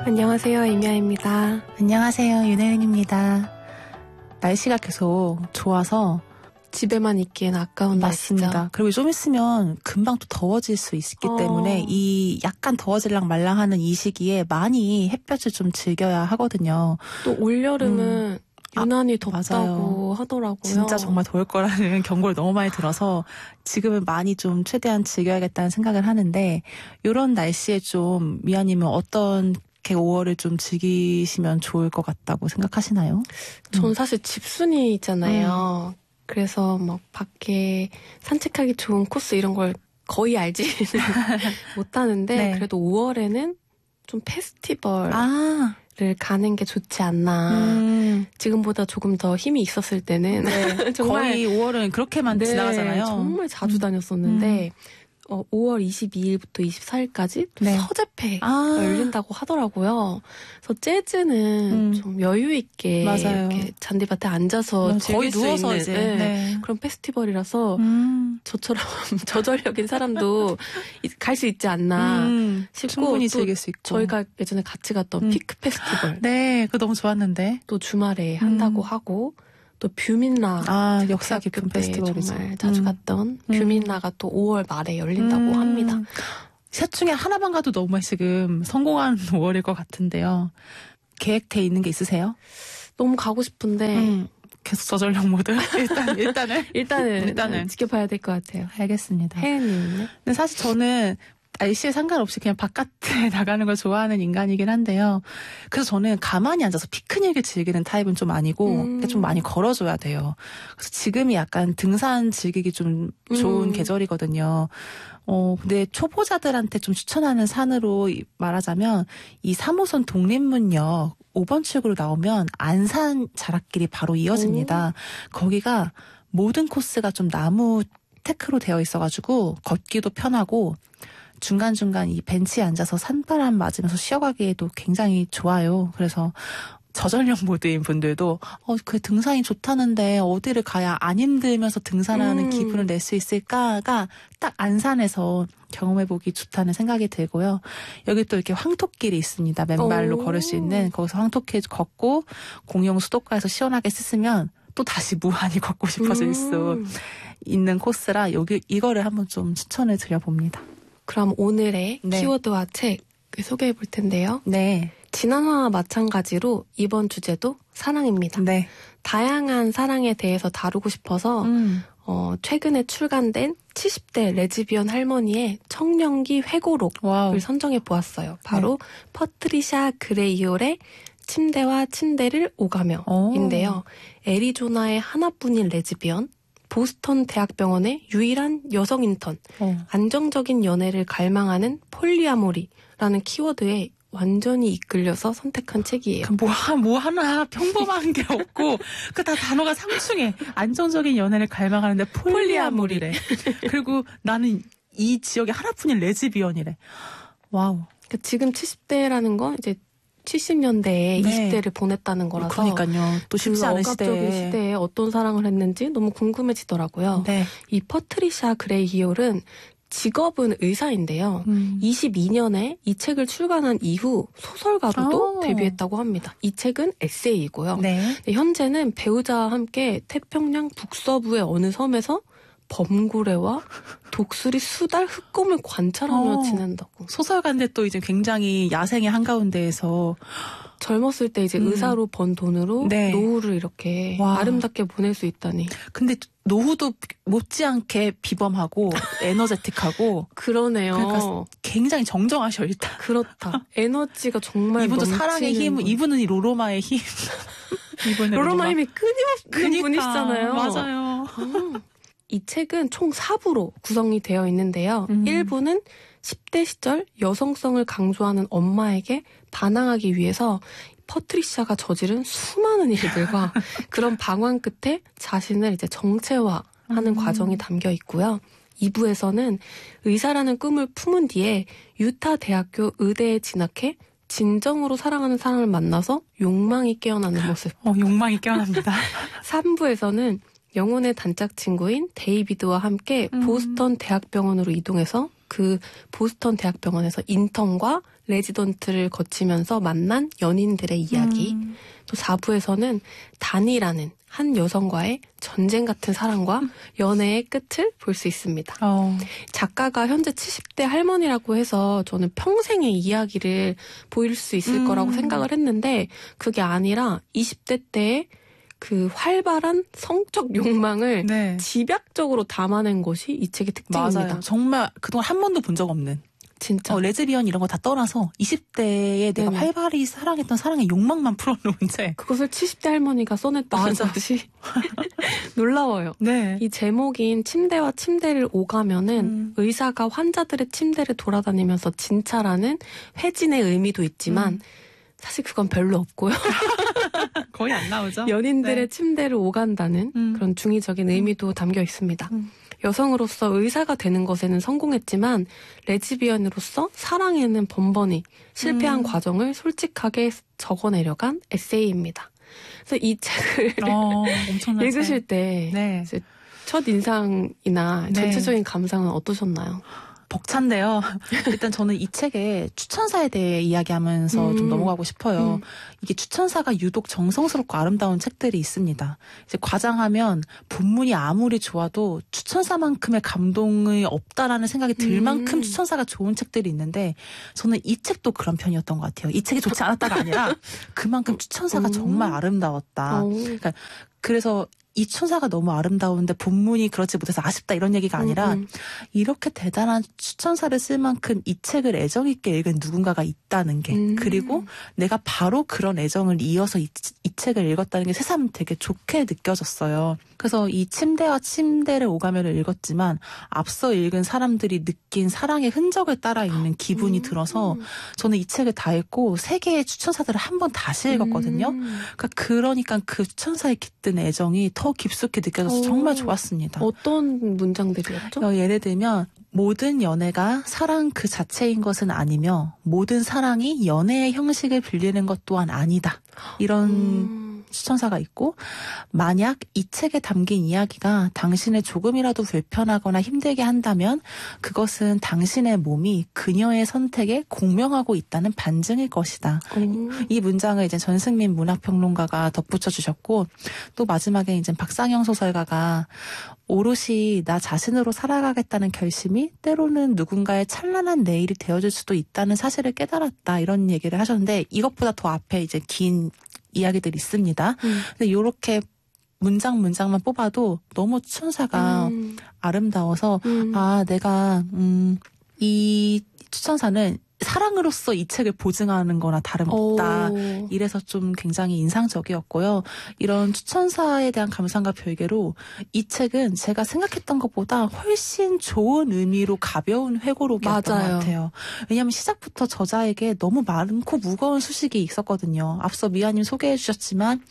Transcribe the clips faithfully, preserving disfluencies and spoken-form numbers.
안녕하세요, 임야입니다. 안녕하세요, 윤혜은입니다. 날씨가 계속 좋아서 집에만 있기엔 아까운 맞습니다. 날씨죠. 그리고 좀 있으면 금방 또 더워질 수 있기 어. 때문에 이 약간 더워질랑 말랑하는 이 시기에 많이 햇볕을 좀 즐겨야 하거든요. 또 올여름은 음. 유난히 덥다고 맞아요. 하더라고요. 진짜 정말 더울 거라는 경고를 너무 많이 들어서 지금은 많이 좀 최대한 즐겨야겠다는 생각을 하는데, 이런 날씨에 좀 미아님은 어떤 오월을 좀 즐기시면 좋을 것 같다고 생각하시나요? 전 음. 사실 집순이잖아요. 음. 그래서 막 밖에 산책하기 좋은 코스 이런 걸 거의 알지는 못하는데 네. 그래도 오월에는 좀 페스티벌 아. 를 가는 게 좋지 않나. 음. 지금보다 조금 더 힘이 있었을 때는 네. 정말 거의 오월은 그렇게만 네, 지나가잖아요. 정말 자주 음. 다녔었는데 음. 어, 오월 이십이일부터 이십사일까지 네. 서재페가 아. 열린다고 하더라고요. 그래서 재즈는 음. 좀 여유 있게 맞아요. 이렇게 잔디밭에 앉아서 음, 즐길 수 있는 이제. 네. 네. 그런 페스티벌이라서 음. 저처럼 저전력인 사람도 갈 수 있지 않나 음. 싶고 충분히 즐길 수 있고 저희가 예전에 같이 갔던 음. 피크 페스티벌 네, 그거 너무 좋았는데 또 주말에 한다고 음. 하고 또 뷰민라 아 역사 깊은 페스티벌이죠. 정말 자주 음. 갔던 뷰민라가 또 오월 말에 열린다고 음. 합니다. 셋 중에 하나만 가도 너무 지금 성공한 오월일 것 같은데요. 계획돼 있는 게 있으세요? 너무 가고 싶은데 음. 계속 저전력 모드 일단 일단은 일단은 일단은 지켜봐야 될 것 같아요. 알겠습니다. 혜은님은요? 근데 사실 저는 날씨에 상관없이 그냥 바깥에 나가는 걸 좋아하는 인간이긴 한데요. 그래서 저는 가만히 앉아서 피크닉을 즐기는 타입은 좀 아니고 음. 좀 많이 걸어줘야 돼요. 그래서 지금이 약간 등산 즐기기 좀 좋은 음. 계절이거든요. 어, 근데 초보자들한테 좀 추천하는 산으로 말하자면 이 삼 호선 독립문역 오 번 출구로 나오면 안산 자락길이 바로 이어집니다. 오. 거기가 모든 코스가 좀 나무 테크로 되어 있어가지고 걷기도 편하고 중간중간 이 벤치에 앉아서 산바람 맞으면서 쉬어가기에도 굉장히 좋아요. 그래서 저전력 모드인 분들도 어, 그 등산이 좋다는데 어디를 가야 안 힘들면서 등산하는 음. 기분을 낼 수 있을까가 딱 안산에서 경험해보기 좋다는 생각이 들고요. 여기 또 이렇게 황토길이 있습니다. 맨발로 오. 걸을 수 있는. 거기서 황토길 걷고 공용 수도가에서 시원하게 씻으면 또 다시 무한히 걷고 싶어질 음. 수 있는 코스라 여기 이거를 한번 좀 추천을 드려봅니다. 그럼 오늘의 네. 키워드와 책 소개해 볼 텐데요. 네. 지난화와 마찬가지로 이번 주제도 사랑입니다. 네. 다양한 사랑에 대해서 다루고 싶어서 음. 어, 최근에 출간된 칠십 대 레즈비언 할머니의 청년기 회고록을 와우. 선정해 보았어요. 바로 네. 퍼트리샤 그레이올의 침대와 침대를 오가며인데요. 애리조나의 하나뿐인 레즈비언, 보스턴 대학병원의 유일한 여성 인턴, 어. 안정적인 연애를 갈망하는 폴리아모리라는 키워드에 완전히 이끌려서 선택한 책이에요. 그 뭐, 뭐 하나 평범한 게 없고 그 다 단어가 상충해. 안정적인 연애를 갈망하는데 폴리아모리래. 그리고 나는 이 지역에 하나뿐인 레즈비언이래. 와우. 그러니까 지금 칠십 대라는 건 이제 칠십 년대에 네. 이십 대를 보냈다는 거라서 그러니까요. 또 쉽지 않은 억압적인 시대에. 시대에 어떤 사랑을 했는지 너무 궁금해지더라고요. 네. 이 퍼트리샤 그레이히올은 직업은 의사인데요. 음. 이십이 년에 이 책을 출간한 이후 소설가로도 오. 데뷔했다고 합니다. 이 책은 에세이이고요. 네. 현재는 배우자와 함께 태평양 북서부의 어느 섬에서 범고래와 독수리 수달 흑곰을 관찰하며 어. 지낸다고. 소설가인데 또 이제 굉장히 야생의 한가운데에서 젊었을 때 이제 음. 의사로 번 돈으로 네. 노후를 이렇게 와. 아름답게 보낼 수 있다니. 근데 노후도 못지않게 비범하고 에너제틱하고 그러네요. 그러니까 굉장히 정정하셔 일단. 그렇다. 에너지가 정말 이분도 사랑의 힘, 분. 이분은 이 로로마의 힘. 이분은 로로마 힘이 끊임없는 그러니까, 분이시잖아요. 맞아요. 음. 이 책은 총 사 부로 구성이 되어 있는데요. 음. 일 부는 십 대 시절 여성성을 강조하는 엄마에게 반항하기 위해서 퍼트리샤가 저지른 수많은 일들과 그런 방황 끝에 자신을 이제 정체화하는 음. 과정이 담겨 있고요. 이 부에서는 의사라는 꿈을 품은 뒤에 유타 대학교 의대에 진학해 진정으로 사랑하는 사람을 만나서 욕망이 깨어나는 모습. 어, 욕망이 깨어납니다. 삼 부에서는 영혼의 단짝 친구인 데이비드와 함께 음. 보스턴 대학병원으로 이동해서 그 보스턴 대학병원에서 인턴과 레지던트를 거치면서 만난 연인들의 이야기. 음. 또 사 부에서는 다니라는 한 여성과의 전쟁 같은 사랑과 연애의 끝을 볼 수 있습니다. 어. 작가가 현재 칠십 대 할머니라고 해서 저는 평생의 이야기를 보일 수 있을 음. 거라고 생각을 했는데 그게 아니라 이십 대 때의 그 활발한 성적 욕망을 네. 집약적으로 담아낸 것이 이 책의 특징입니다. 맞아요. 정말 그동안 한 번도 본 적 없는. 진짜. 어, 레즈비언 이런 거 다 떠나서 이십 대에 내가 네네. 활발히 사랑했던 사랑의 욕망만 풀어놓은 책. 그것을 칠십 대 할머니가 써냈다는 것이 놀라워요. 네. 이 제목인 침대와 침대를 오가면은 음. 의사가 환자들의 침대를 돌아다니면서 진찰하는 회진의 의미도 있지만 음. 사실 그건 별로 없고요. 거의 안 나오죠. 연인들의 네. 침대를 오간다는 음. 그런 중의적인 의미도 담겨 있습니다. 음. 여성으로서 의사가 되는 것에는 성공했지만 레즈비언으로서 사랑에는 번번이 실패한 음. 과정을 솔직하게 적어내려간 에세이입니다. 그래서 이 책을 어, 읽으실 때 네. 첫 인상이나 네. 전체적인 감상은 어떠셨나요? 벅찬데요. 일단 저는 이 책의 추천사에 대해 이야기하면서 음. 좀 넘어가고 싶어요. 음. 이게 추천사가 유독 정성스럽고 아름다운 책들이 있습니다. 이제 과장하면 본문이 아무리 좋아도 추천사만큼의 감동이 없다라는 생각이 들 음. 만큼 추천사가 좋은 책들이 있는데 저는 이 책도 그런 편이었던 것 같아요. 이 책이 좋지 않았다가 아니라 그만큼 추천사가 음. 정말 아름다웠다. 그러니까 그래서 이 추천사가 너무 아름다운데 본문이 그렇지 못해서 아쉽다 이런 얘기가 아니라 음, 음. 이렇게 대단한 추천사를 쓸 만큼 이 책을 애정 있게 읽은 누군가가 있다는 게 음. 그리고 내가 바로 그런 애정을 이어서 이, 이 책을 읽었다는 게 새삼 되게 좋게 느껴졌어요. 그래서 이 침대와 침대를 오가면을 읽었지만 앞서 읽은 사람들이 느낀 사랑의 흔적을 따라 읽는 기분이 음. 들어서 저는 이 책을 다 읽고 세 개의 추천사들을 한 번 다시 읽었거든요. 음. 그러니까 그러니까 그 추천사에 깃든 애정이 더 깊숙이 느껴져서 오. 정말 좋았습니다. 어떤 문장들이었죠? 어, 예를 들면 모든 연애가 사랑 그 자체인 것은 아니며 모든 사랑이 연애의 형식을 빌리는 것 또한 아니다. 이런 음. 추천사가 있고 만약 이 책에 담긴 이야기가 당신을 조금이라도 불편하거나 힘들게 한다면 그것은 당신의 몸이 그녀의 선택에 공명하고 있다는 반증일 것이다. 음. 이 문장을 이제 전승민 문학평론가가 덧붙여 주셨고 또 마지막에 이제 박상영 소설가가 오롯이 나 자신으로 살아가겠다는 결심이 때로는 누군가의 찬란한 내일이 되어줄 수도 있다는 사실을 깨달았다. 이런 얘기를 하셨는데 이것보다 더 앞에 이제 긴 이야기들이 있습니다. 음. 근데 이렇게 문장 문장만 뽑아도 너무 추천사가 음. 아름다워서 음. 아 내가 음, 이 추천사는 사랑으로서 이 책을 보증하는 거나 다름없다. 오. 이래서 좀 굉장히 인상적이었고요. 이런 추천사에 대한 감상과 별개로 이 책은 제가 생각했던 것보다 훨씬 좋은 의미로 가벼운 회고록이었던 맞아요. 것 같아요. 왜냐하면 시작부터 저자에게 너무 많고 무거운 수식이 있었거든요. 앞서 미아님 소개해 주셨지만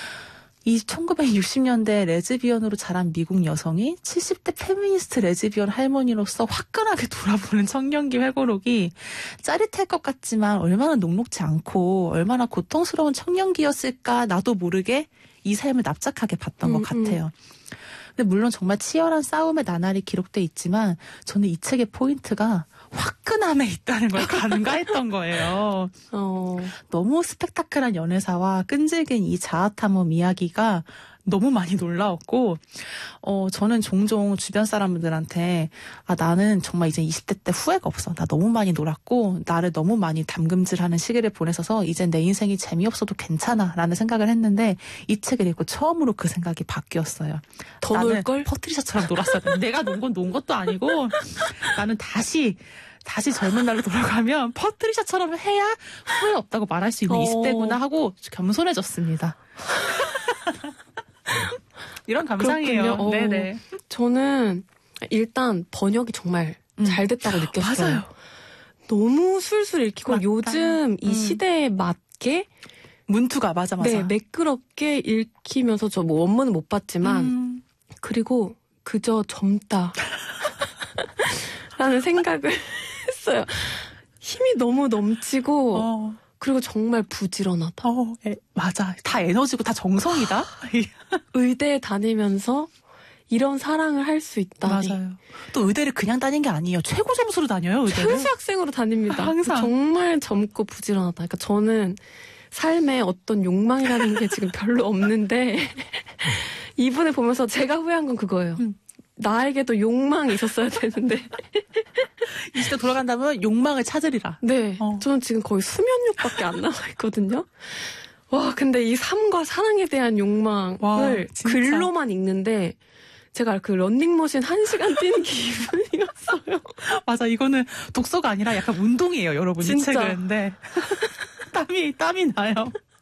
이 천구백육십 년대 레즈비언으로 자란 미국 여성이 칠십 대 페미니스트 레즈비언 할머니로서 화끈하게 돌아보는 청년기 회고록이 짜릿할 것 같지만 얼마나 녹록지 않고 얼마나 고통스러운 청년기였을까 나도 모르게 이 삶을 납작하게 봤던 음, 것 같아요. 음. 근데 물론 정말 치열한 싸움의 나날이 기록돼 있지만 저는 이 책의 포인트가 화끈함에 있다는 걸 가능가했던 거예요. 어. 너무 스펙타클한 연애사와 끈질긴 이 자아탐험 이야기가 너무 많이 놀라웠고 어 저는 종종 주변 사람들한테 아 나는 정말 이제 이십 대 때 후회가 없어. 나 너무 많이 놀았고 나를 너무 많이 담금질하는 시기를 보내서서 이제 내 인생이 재미없어도 괜찮아 라는 생각을 했는데 이 책을 읽고 처음으로 그 생각이 바뀌었어요. 더 놀걸? 퍼트리샤처럼 놀았어요. 내가 논 건 논 것도 아니고 나는 다시 다시 젊은 날로 돌아가면 퍼트리샤처럼 해야 후회 없다고 말할 수 있는 어... 이십 대구나 하고 겸손해졌습니다. 이런 감상이에요. 어, 네네. 저는 일단 번역이 정말 음. 잘 됐다고 느꼈어요. 맞아요. 너무 술술 읽히고 맞다. 요즘 이 음. 시대에 맞게 문투가 맞아 맞아. 네, 매끄럽게 읽히면서 저 뭐 원문은 못 봤지만 음. 그리고 그저 젊다 라는 생각을 했어요. 힘이 너무 넘치고 어. 그리고 정말 부지런하다. 어, 에, 맞아. 다 에너지고 다 정성이다. 의대에 다니면서 이런 사랑을 할 수 있다니. 맞아요. 또 의대를 그냥 다닌 게 아니에요. 최고 점수로 다녀요, 의대를. 최우수 학생으로 다닙니다. 항상. 정말 젊고 부지런하다. 그러니까 저는 삶에 어떤 욕망이라는 게 지금 별로 없는데 이분을 보면서 제가 후회한 건 그거예요. 음. 나에게도 욕망이 있었어야 되는데 이 시대 돌아간다면 욕망을 찾으리라. 네. 어. 저는 지금 거의 수면욕밖에 안 남아 있거든요. 와, 근데 이 삶과 사랑에 대한 욕망을 와, 글로만 읽는데 제가 그 런닝머신 한 시간 뛰는 기분이었어요. 맞아, 이거는 독서가 아니라 약간 운동이에요, 여러분. 진짜. 이 책은. 네. 땀이, 땀이 나요.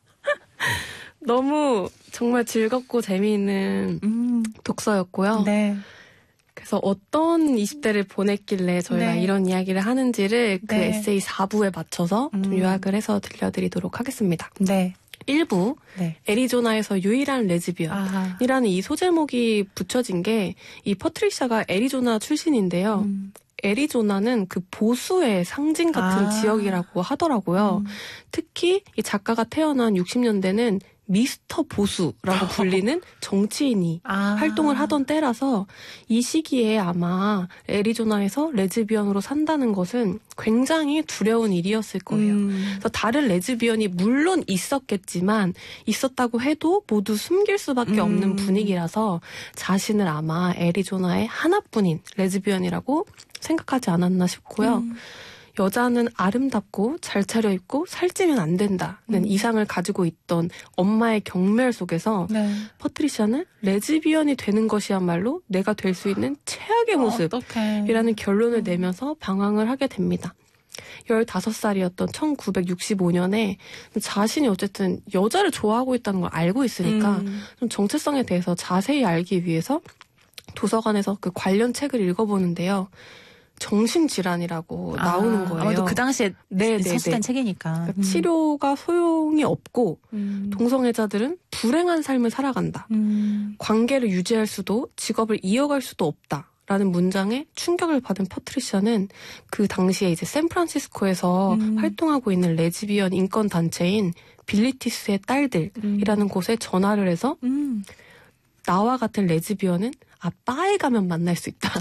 너무 정말 즐겁고 재미있는 음. 독서였고요. 네. 그래서 어떤 이십 대를 보냈길래 저희가 네. 이런 이야기를 하는지를 그 네. 에세이 사 부에 맞춰서 음. 좀 요약을 해서 들려드리도록 하겠습니다. 네. 일 부, 네. 애리조나에서 유일한 레즈비언이라는 아하. 이 소제목이 붙여진 게 이 퍼트리샤가 애리조나 출신인데요. 음. 애리조나는 그 보수의 상징 같은 아. 지역이라고 하더라고요. 음. 특히 이 작가가 태어난 육십 년대는 미스터 보수라고 불리는 정치인이 아. 활동을 하던 때라서 이 시기에 아마 애리조나에서 레즈비언으로 산다는 것은 굉장히 두려운 일이었을 거예요. 음. 그래서 다른 레즈비언이 물론 있었겠지만 있었다고 해도 모두 숨길 수밖에 음. 없는 분위기라서 자신을 아마 애리조나의 하나뿐인 레즈비언이라고 생각하지 않았나 싶고요. 음. 여자는 아름답고 잘 차려입고 살찌면 안 된다는 음. 이상을 가지고 있던 엄마의 경멸 속에서 네. 퍼트리샤는 레즈비언이 되는 것이야말로 내가 될 수 있는 최악의 모습이라는 결론을 내면서 방황을 하게 됩니다. 열다섯 살이었던 천구백육십오 년에 자신이 어쨌든 여자를 좋아하고 있다는 걸 알고 있으니까 음. 좀 정체성에 대해서 자세히 알기 위해서 도서관에서 그 관련 책을 읽어보는데요. 정신질환이라고 아, 나오는 거예요. 아무래도 그 당시에 서술된 책이니까. 그러니까 음. 치료가 소용이 없고 음. 동성애자들은 불행한 삶을 살아간다. 음. 관계를 유지할 수도 직업을 이어갈 수도 없다라는 문장에 충격을 받은 퍼트리샤는 그 당시에 이제 샌프란시스코에서 음. 활동하고 있는 레즈비언 인권 단체인 빌리티스의 딸들이라는 음. 곳에 전화를 해서 음. 나와 같은 레즈비언은 아 바에 가면 만날 수 있다.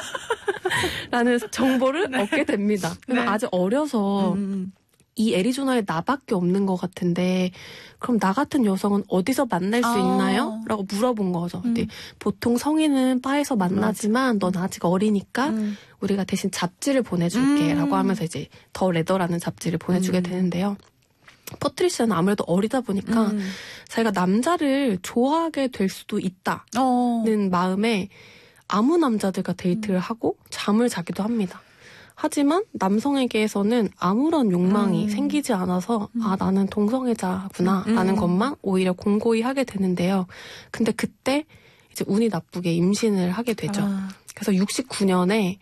라는 정보를 네. 얻게 됩니다. 네. 아직 어려서 음. 이 애리조나에 나밖에 없는 것 같은데 그럼 나 같은 여성은 어디서 만날 수 아. 있나요? 라고 물어본 거죠. 음. 근데 보통 성인은 바에서 만나지만 맞아. 넌 아직 어리니까 음. 우리가 대신 잡지를 보내줄게 음. 라고 하면서 이제 더 레더라는 잡지를 보내주게 음. 되는데요. 퍼트리샤는 아무래도 어리다 보니까 음. 자기가 남자를 좋아하게 될 수도 있다는 어. 마음에 아무 남자들과 데이트를 음. 하고 잠을 자기도 합니다. 하지만 남성에게서는 아무런 욕망이 음. 생기지 않아서 음. 아 나는 동성애자구나 음. 라는 것만 오히려 공고히 하게 되는데요. 근데 그때 이제 운이 나쁘게 임신을 하게 되죠. 아. 그래서 육십구 년에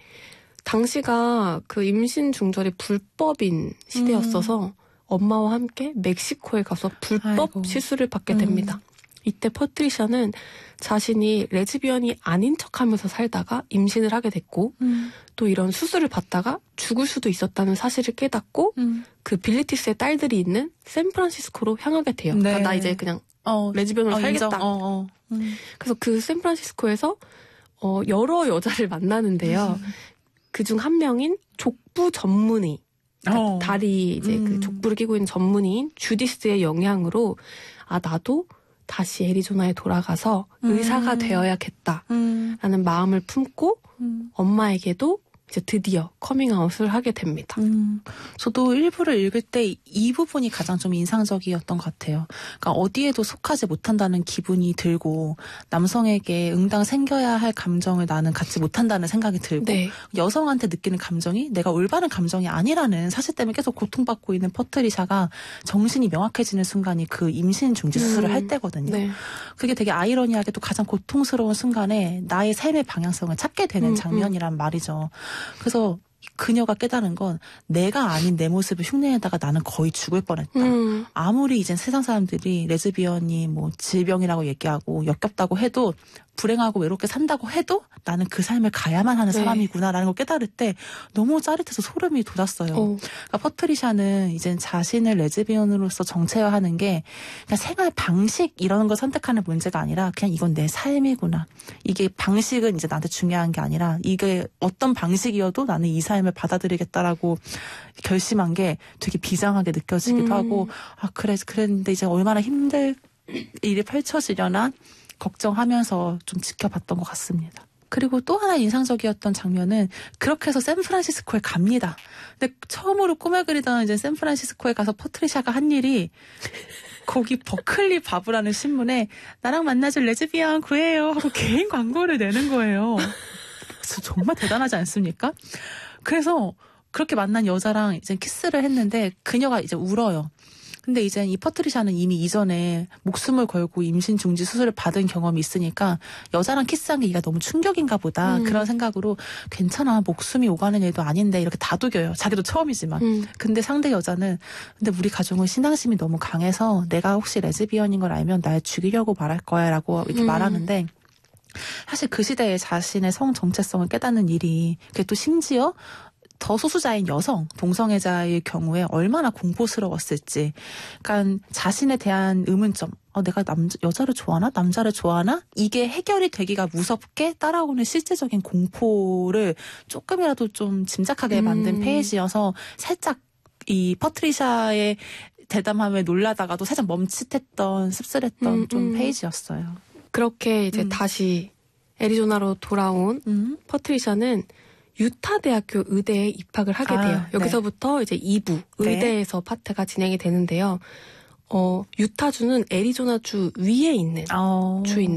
당시가 그 임신 중절이 불법인 시대였어서 음. 엄마와 함께 멕시코에 가서 불법 아이고. 시술을 받게 됩니다. 음. 이때 퍼트리샤는 자신이 레즈비언이 아닌 척하면서 살다가 임신을 하게 됐고 음. 또 이런 수술을 받다가 죽을 수도 있었다는 사실을 깨닫고 음. 그 빌리티스의 딸들이 있는 샌프란시스코로 향하게 돼요. 네. 그러니까 나 이제 그냥 어, 레즈비언으로 어, 살겠다. 어, 어. 음. 그래서 그 샌프란시스코에서 어, 여러 여자를 만나는데요. 음. 그중 한 명인 족부 전문의 그러니까 어. 다리 이제 음. 그 족부를 끼고 있는 전문의인 주디스의 영향으로 아 나도 다시 애리조나에 돌아가서 음. 의사가 되어야겠다라는 음. 마음을 품고 음. 엄마에게도 이제 드디어 커밍아웃을 하게 됩니다. 음, 저도 일부를 읽을 때 이 부분이 가장 좀 인상적이었던 것 같아요. 그러니까 어디에도 속하지 못한다는 기분이 들고 남성에게 응당 생겨야 할 감정을 나는 갖지 못한다는 생각이 들고 네. 여성한테 느끼는 감정이 내가 올바른 감정이 아니라는 사실 때문에 계속 고통받고 있는 퍼트리샤가 정신이 명확해지는 순간이 그 임신 중지 수술을 음, 할 때거든요. 네. 그게 되게 아이러니하게도 가장 고통스러운 순간에 나의 삶의 방향성을 찾게 되는 음, 장면이란 음. 말이죠. 그래서 그녀가 깨달은 건 내가 아닌 내 모습을 흉내내다가 나는 거의 죽을 뻔했다. 음. 아무리 이젠 세상 사람들이 레즈비언이 뭐 질병이라고 얘기하고 역겹다고 해도 불행하고 외롭게 산다고 해도 나는 그 삶을 가야만 하는 네. 사람이구나라는 걸 깨달을 때 너무 짜릿해서 소름이 돋았어요. 오. 그러니까 퍼트리샤는 이제 자신을 레즈비언으로서 정체화하는 게 그냥 생활 방식 이런 걸 선택하는 문제가 아니라 그냥 이건 내 삶이구나. 이게 방식은 이제 나한테 중요한 게 아니라 이게 어떤 방식이어도 나는 이 삶을 받아들이겠다라고 결심한 게 되게 비장하게 느껴지기도 음. 하고 아 그래 그랬는데 이제 얼마나 힘들 일이 펼쳐지려나 걱정하면서 좀 지켜봤던 것 같습니다. 그리고 또 하나 인상적이었던 장면은 그렇게 해서 샌프란시스코에 갑니다. 근데 처음으로 꿈에 그리던 이제 샌프란시스코에 가서 퍼트리샤가 한 일이 거기 버클리 바브라는 신문에 나랑 만나줄 레즈비언 구해요 하고 개인 광고를 내는 거예요. 정말 대단하지 않습니까? 그래서 그렇게 만난 여자랑 이제 키스를 했는데 그녀가 이제 울어요. 근데 이제 이 퍼트리샤는 이미 이전에 목숨을 걸고 임신 중지 수술을 받은 경험이 있으니까 여자랑 키스한 게 이가 너무 충격인가 보다. 음. 그런 생각으로 괜찮아. 목숨이 오가는 일도 아닌데 이렇게 다독여요. 자기도 처음이지만. 음. 근데 상대 여자는 근데 우리 가족은 신앙심이 너무 강해서 내가 혹시 레즈비언인 걸 알면 날 죽이려고 말할 거야 라고 이렇게 음. 말하는데 사실 그 시대에 자신의 성 정체성을 깨닫는 일이 그게 또 심지어 더 소수자인 여성, 동성애자의 경우에 얼마나 공포스러웠을지. 그러니까 자신에 대한 의문점. 어, 내가 남자, 여자를 좋아하나? 남자를 좋아하나? 이게 해결이 되기가 무섭게 따라오는 실제적인 공포를 조금이라도 좀 짐작하게 만든 음. 페이지여서 살짝 이 퍼트리샤의 대담함에 놀라다가도 살짝 멈칫했던, 씁쓸했던 음, 좀 음. 페이지였어요. 그렇게 이제 음. 다시 애리조나로 돌아온 음. 퍼트리샤는 유타 대학교 의대에 입학을 하게 돼요. 아, 여기서부터 네. 이제 이 부 의대에서 네. 파트가 진행이 되는데요. 어, 유타주는 애리조나주 위에 있는 어. 주인데